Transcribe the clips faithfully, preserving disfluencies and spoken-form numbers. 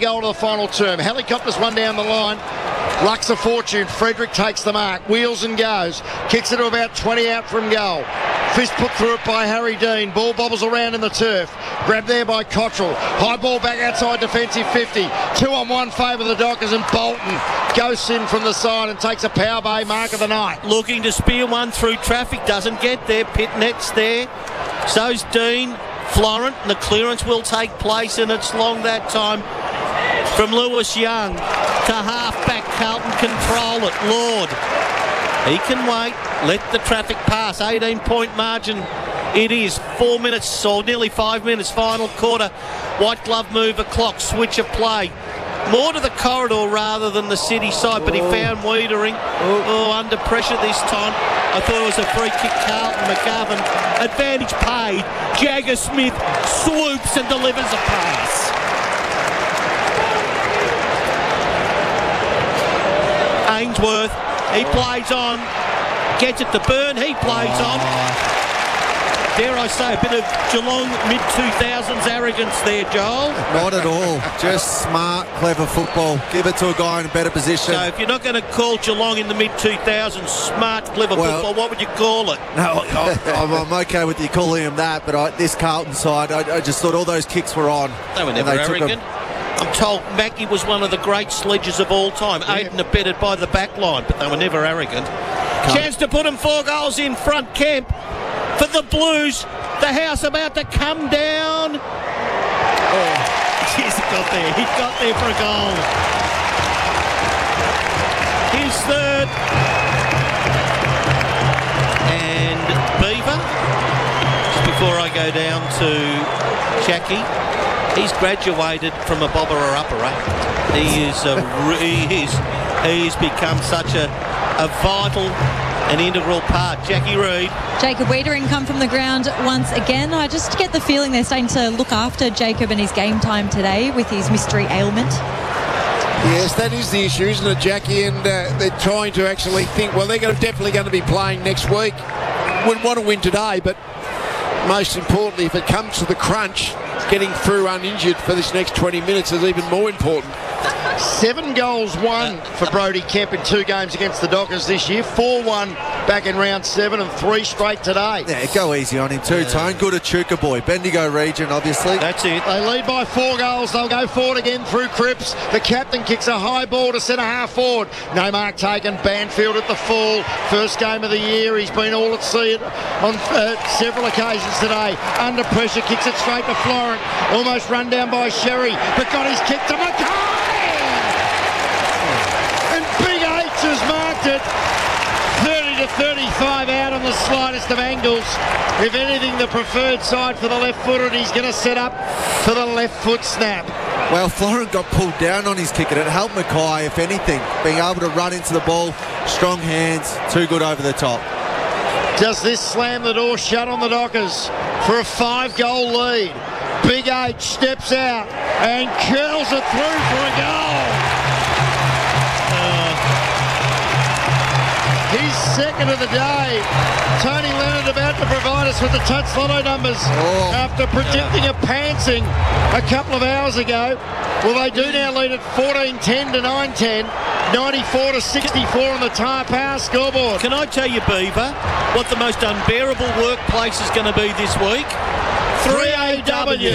goal to the final term. Helicopters one down the line. Lux of Fortune. Frederick takes the mark. Wheels and goes. Kicks it to about twenty out from goal. Fist put through it by Harry Dean. Ball bobbles around in the turf. Grabbed there by Cottrell. High ball back outside defensive fifty. Two on one favour the Dockers, and Bolton goes in from the side and takes a power bay mark of the night. Looking to spear one through traffic. Doesn't get there. Pitnet's there. So's Dean. Florent. The clearance will take place, and it's long that time from Lewis Young to half-back Carlton. Control it. Lord. He can wait. Let the traffic pass. eighteen point margin. It is four minutes or nearly five minutes. Final quarter. White glove move a clock. Switch of play. More to the corridor rather than the city side, but he found Wiedering. Oh. oh, under pressure this time. I thought it was a free kick. Carlton. McGovern. Advantage paid. Jagger Smith swoops and delivers a pass. Ainsworth. He plays on. Gets it to Byrne. He plays on. Dare I say, a bit of Geelong mid two thousands arrogance there, Joel. Not at all. Just smart, clever football. Give it to a guy in a better position. So if you're not going to call Geelong in the mid two thousands smart, clever well, football, what would you call it? No, I'm, I'm okay with you calling him that, but I, this Carlton side, I, I just thought all those kicks were on. They were never they arrogant. I'm told Mackie was one of the great sledges of all time, yeah. aided and abetted by the back line, but they were never arrogant. Can't. Chance to put them four goals in front. Kemp for the Blues. The house about to come down. Oh, jeez, he got there. He got there for a goal. His third. And Beaver. Just before I go down to Jackie. He's graduated from a bobber or upper. He is a he is he's become such a, a vital and integral part. Jackie Reid. Jacob Wiedering come from the ground once again. I just get the feeling they're starting to look after Jacob and his game time today with his mystery ailment. Yes, that is the issue, isn't it, Jackie? And uh, they're trying to actually think, well, they're going to, definitely going to be playing next week. Would want to win today, but most importantly, if it comes to the crunch, getting through uninjured for this next twenty minutes is even more important. Seven goals won for Brodie Kemp in two games against the Dockers this year. four one back in round seven and three straight today. Yeah, go easy on him too, yeah. Tone. Good at Chuka boy. Bendigo region, obviously. That's it. They lead by four goals. They'll go forward again through Cripps. The captain kicks a high ball to centre half forward. No mark taken. Banfield at the full. First game of the year. He's been all at sea on uh, several occasions today. Under pressure, kicks it straight to Florent. Almost run down by Sherry, but got his kick to Mackay! And Big H has marked it. thirty to thirty-five out on the slightest of angles. If anything, the preferred side for the left footer, and he's going to set up for the left foot snap. Well, Florent got pulled down on his kick, and it helped Mackay, if anything, being able to run into the ball. Strong hands, too good over the top. Does this slam the door shut on the Dockers for a five-goal lead? Big H steps out and curls it through for a goal. He's second of the day. Tony Leonard about to provide us with the touch lotto numbers oh. after predicting a pantsing a couple of hours ago. Well, they do now lead at fourteen ten to nine ten. ninety-four to sixty-four on the Tar Power scoreboard. Can I tell you, Beaver, what the most unbearable workplace is going to be this week? three A W.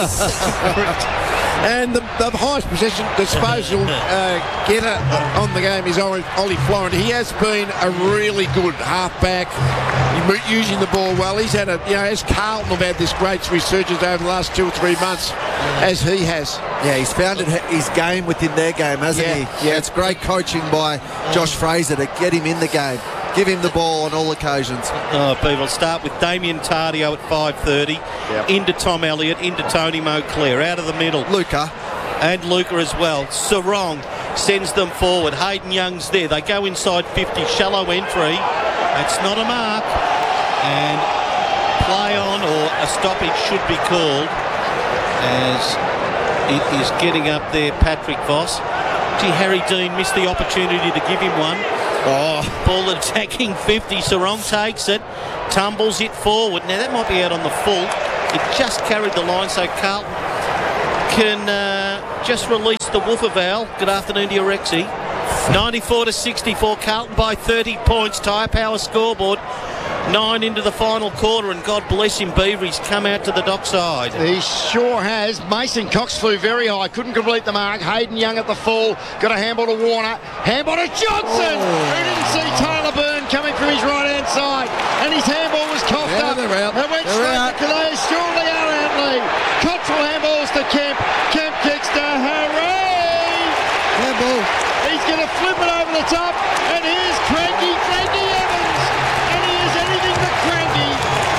And the, the highest possession disposal uh, getter on the game is Ollie Florent. He has been a really good halfback, using the ball well. He's had a, you know, as Carlton have had this great resurgence over the last two or three months, as he has. Yeah, he's found it, his game within their game, hasn't yeah, he? Yeah, it's great coaching by Josh Fraser to get him in the game. Give him the ball on all occasions. Oh, people start with Damien Tardio at five thirty, yep. into Tom Elliott, into Tony Moclair, out of the middle. Luca. And Luca as well. Sarong sends them forward. Hayden Young's there. They go inside fifty, shallow entry. That's not a mark. And play on, or a stoppage should be called, as it is getting up there, Patrick Voss. Gee, Harry Dean missed the opportunity to give him one. Oh, ball attacking fifty. Sarong takes it, tumbles it forward. Now that might be out on the full. It just carried the line, so Carlton can uh, just release against the Woofaval. Good afternoon to you, Rexy. ninety-four to sixty-four, Carlton by thirty points. Tyre Power scoreboard. Nine into the final quarter, and God bless him, Beaver, he's come out to the dockside. He sure has. Mason Cox flew very high, couldn't complete the mark. Hayden Young at the full, got a handball to Warner. Handball to Johnson, oh. who didn't see Taylor Byrne coming from his right-hand side, and his handball was coughed yeah, up. They're out. It went they're straight out. to Calais, strongly out Antley. Cottrell handballs to Kemp. Kemp kicks to Harry. Handball. He's going to flip it over the top, and here's Cranky, Cranky Evans, and he is anything but cranky.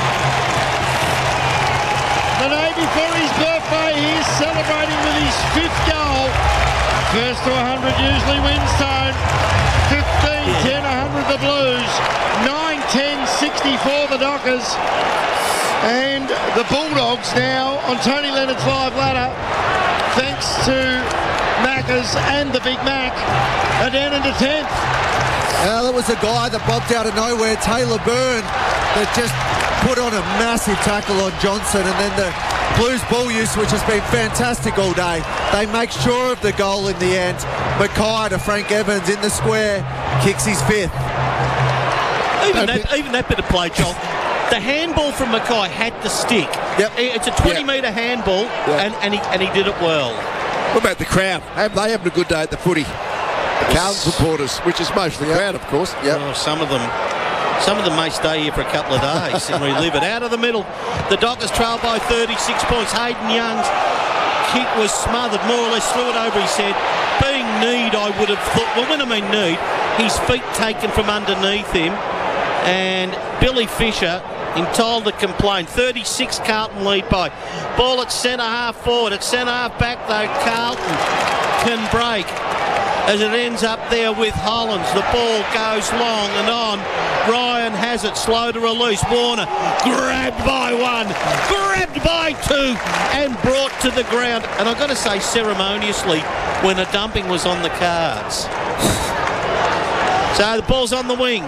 The day before his birthday, he is celebrating with his fifth goal. First to one hundred usually wins, Tone. fifteen ten, one hundred the Blues. nine ten sixty-four the Dockers. And the Bulldogs now on Tony Leonard's live ladder, thanks to Maccas and the Big Mac, are down into tenth. Well, it was a guy that bobbed out of nowhere, Taylor Byrne, that just put on a massive tackle on Johnson, and then the Blues ball use, which has been fantastic all day. They make sure of the goal in the end. Mackay to Frank Evans in the square, kicks his fifth. Even that, even that bit of play, John. The handball from Mackay had the stick. Yep. It's a twenty Yep. metre handball, Yep. and, and, he, and he did it well. What about the crowd? Have they having a good day at the footy? The Carlton supporters, which is most of the crowd, of course. Yep. Oh, some of them. Some of them may stay here for a couple of days and relive it. Out of the middle, the Dockers trail by thirty-six points. Hayden Young's kick was smothered, more or less threw it over his head. Being Need, I would have thought, well, when I mean Need, his feet taken from underneath him, and Billy Fisher entitled to complain. thirty-six Carlton lead by. Ball at centre half forward. At centre half back though, Carlton can break as it ends up there with Hollands. The ball goes long and on. Ryan has it, slow to release. Warner grabbed by one, grabbed by two, and brought to the ground. And I've got to say, ceremoniously, when a dumping was on the cards. So the ball's on the wing.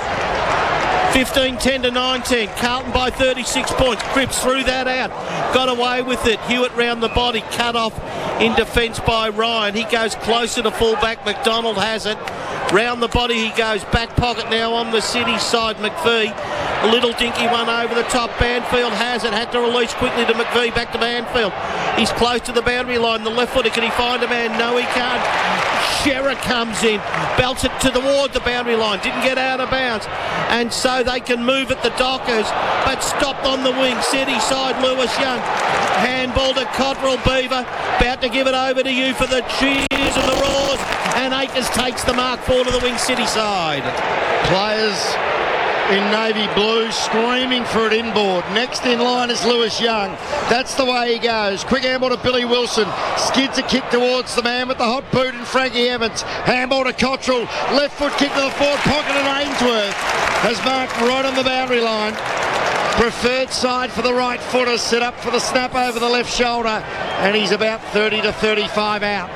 fifteen ten to nineteen. Carlton by thirty-six points. Cripps threw that out. Got away with it. Hewitt round the body. Cut off in defence by Ryan. He goes closer to full-back. McDonald has it. Round the body he goes. Back pocket now on the City side. McVee. A little dinky one over the top. Banfield has it. Had to release quickly to McVee. Back to Banfield. He's close to the boundary line. The left footer. Can he find a man? No, he can't. Shearer comes in. Belts it to toward the boundary line. Didn't get out of bounds. And so they can move at the Dockers, but stopped on the wing. City side, Lewis Young. Handball to Cottrell. Beaver. About to give it over to you for the cheers and the roars. And Akers takes the mark forward to the wing, City side. Players in navy blue screaming for it inboard. Next in line is Lewis Young. That's the way he goes. Quick handball to Billy Wilson. Skids a kick towards the man with the hot boot and Frankie Evans. Handball to Cottrell. Left foot kick to the forward pocket and Ainsworth has marked right on the boundary line. Preferred side for the right footer. Set up for the snap over the left shoulder. And he's about thirty to thirty-five out.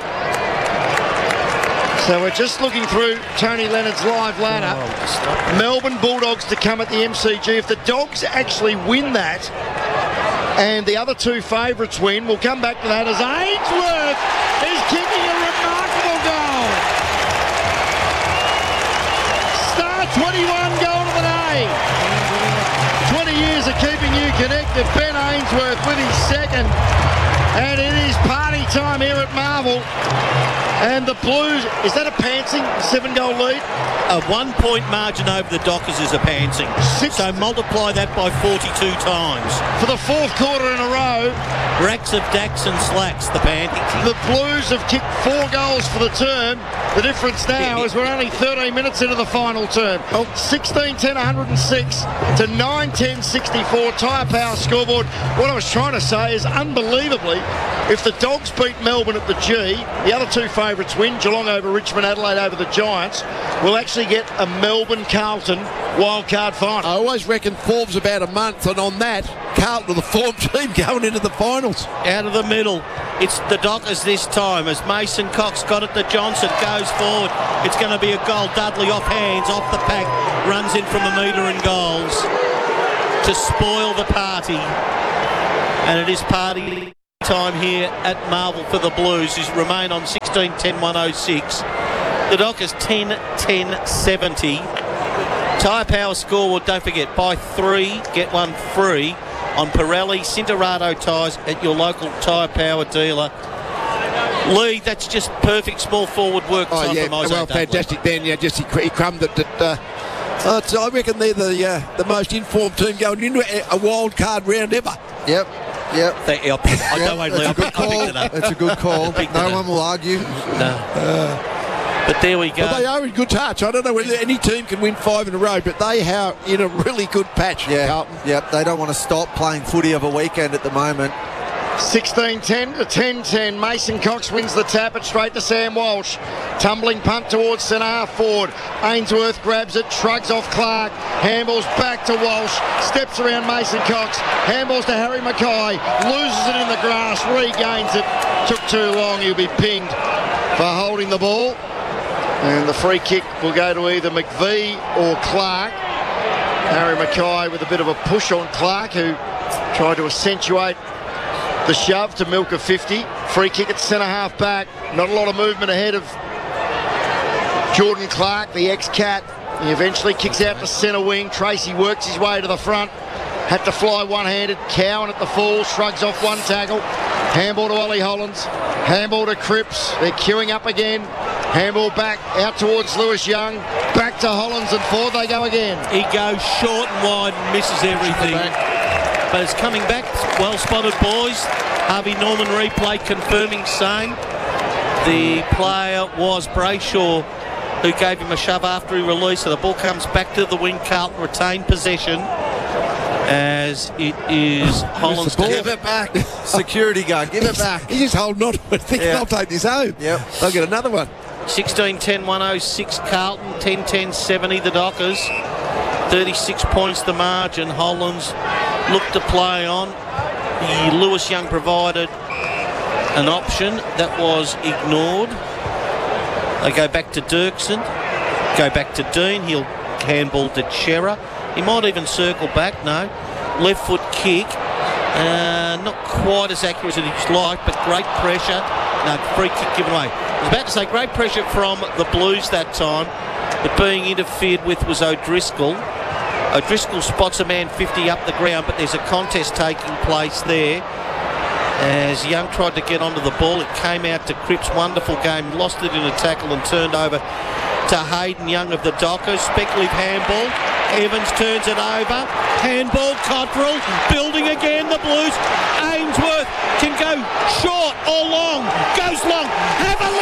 So we're just looking through Tony Leonard's live ladder. Oh, Melbourne Bulldogs to come at the M C G. If the Dogs actually win that and the other two favourites win, we'll come back to that as Ainsworth is kicking a remarkable goal. Star twenty-one goal of the day. twenty years of keeping you connected. Ben Ainsworth with his second. And it is party time here at Marvel. And the Blues, is that a pantsing seven goal lead? A one point margin over the Dockers is a pantsing. Six. So multiply that by forty-two times. For the fourth quarter in a row, Racks of Dax and Slacks, the panting. the Blues have kicked four goals for the term. The difference now is we're only thirteen minutes into the final term. sixteen ten one hundred six to nine ten sixty-four. Tyre Power scoreboard. What I was trying to say is, unbelievably, if the Dogs beat Melbourne at the G, the other two favourites win, Geelong over Richmond, Adelaide over the Giants, we'll actually get a Melbourne-Carlton wildcard final. I always reckon form's about a month, and on that, Carlton are the form team going into the finals. Out of the middle, it's the Dockers this time as Mason Cox got it to Johnson, goes forward. It's going to be a goal. Dudley off hands, off the pack, runs in from a metre and goals to spoil the party. And it is party time here at Marvel for the Blues, who remain on sixteen ten one oh six. The Dockers ten ten seventy. Tyre Power scoreboard, don't forget, buy three, get one free on Pirelli Cinderado tyres at your local Tyre Power dealer. Lee, that's just perfect small forward work Oh, time yeah, from Isaac well, Dudley. fantastic then. Yeah, just he, he crumbed it. At, uh, uh, so I reckon they're the uh, the most informed team going into a, a wild card round ever. Yep, yep. Thank you. I, I Yep, don't wait, Lee. that's I a good picked, I picked call. it up. That's a good call. Picked it No up. one will argue. No. But there we go. Well, they are in good touch. I don't know whether any team can win five in a row, but they are in a really good patch, Yeah, Carlton. yep. They don't want to stop playing footy of a weekend at the moment. sixteen ten to ten ten. Mason Cox wins the tap. It straight to Sam Walsh. Tumbling punt towards centre half forward. Ainsworth grabs it, shrugs off Clark. Handballs back to Walsh. Steps around Mason Cox. Handballs to Harry Mackay. Loses it in the grass. Regains it. Took too long. He'll be pinged for holding the ball. And the free kick will go to either McVee or Clark. Harry Mackay with a bit of a push on Clark, who tried to accentuate the shove to milk a fifty. Free kick at centre half back. Not a lot of movement ahead of Jordan Clark, the ex-Cat. He eventually kicks out to centre wing. Tracy works his way to the front. Had to fly one-handed. Cowan at the full, shrugs off one tackle. Handball to Ollie Hollands. Handball to Cripps. They're queuing up again. Handball back out towards Lewis Young. Back to Hollands, and forward they go again. He goes short and wide and misses everything. But it's coming back. Well spotted, boys. Harvey Norman replay confirming same. The player was Brayshaw, who gave him a shove after he released. So the ball comes back to the wing. Carlton retain possession as it is Hollands. the ball. Give it back. Security guard, give it back. He's just holding on to it, thinking, Yeah. I'll take this home. Yep. They'll get another one. sixteen ten one oh six Carlton, ten ten seventy the Dockers. thirty-six points the margin. Hollands looked to play on. The Lewis Young provided an option that was ignored. They go back to Dirksen, go back to Dean. He'll handball to Chera. He might even circle back. No, left foot kick. Uh, not quite as accurate as he'd like, but great pressure. No, free kick given away. I was about to say great pressure from the Blues that time, but being interfered with was O'Driscoll. O'Driscoll spots a man fifty up the ground, but there's a contest taking place there. As Young tried to get onto the ball, it came out to Cripps. Wonderful game. Lost it in a tackle and turned over to Hayden Young of the Dockers. Speculative handball. Evans turns it over. Handball, Cottrell. Building again, the Blues. Ainsworth can go short or long. Goes long. Have a